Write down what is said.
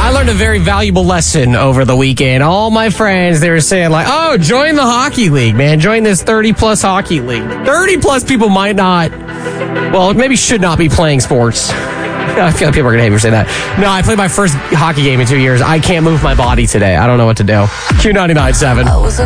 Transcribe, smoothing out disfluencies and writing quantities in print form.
I learned a very valuable lesson over the weekend. All my friends, they were saying like, oh, join the hockey league, man. Join this 30-plus hockey league. 30-plus people might not, well, maybe should not be playing sports. I feel like people are going to hate me for saying that. No, I played my first hockey game in 2 years. I can't move my body today. I don't know what to do. Q99.7.